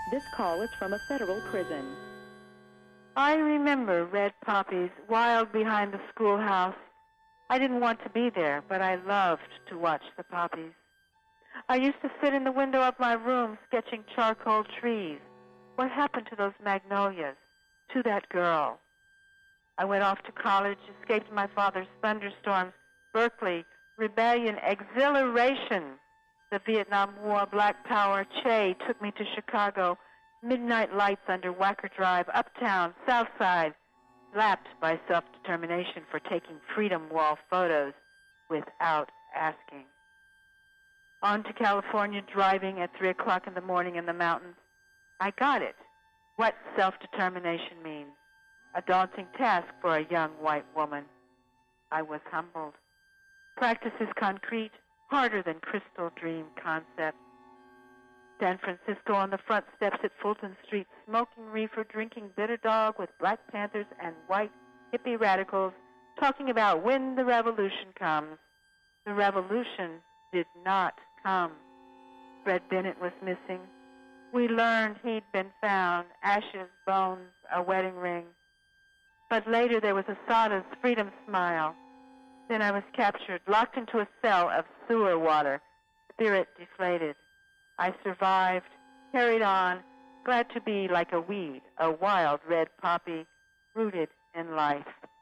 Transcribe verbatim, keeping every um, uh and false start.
This call is from a federal prison. I remember red poppies wild behind the schoolhouse. I didn't want to be there, but I loved to watch the poppies. I used to sit in the window of my room sketching charcoal trees. What happened to those magnolias? To that girl? I went off to college, escaped my father's thunderstorms, Berkeley, rebellion, exhilaration. The Vietnam War, Black Power, Che took me to Chicago. Midnight lights under Wacker Drive, uptown, south side, lapped by self-determination for taking Freedom Wall photos without asking. On to California, driving at three o'clock in the morning in the mountains. I got it. What self-determination means. A daunting task for a young white woman. I was humbled. Practice is concrete, harder than crystal dream concepts. San Francisco on the front steps at Fulton Street, smoking reefer, drinking bitter dog with Black Panthers and white hippie radicals, talking about when the revolution comes. The revolution did not come. Fred Bennett was missing. We learned he'd been found, ashes, bones, a wedding ring. But later there was Asada's freedom smile. Then I was captured, locked into a cell of sewer water, spirit deflated. I survived, carried on, glad to be like a weed, a wild red poppy, rooted in life.